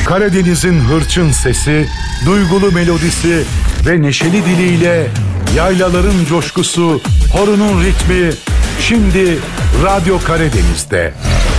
Karadeniz'in hırçın sesi, duygulu melodisi ve neşeli diliyle yaylaların coşkusu, horunun ritmi şimdi Radyo Karadeniz'de.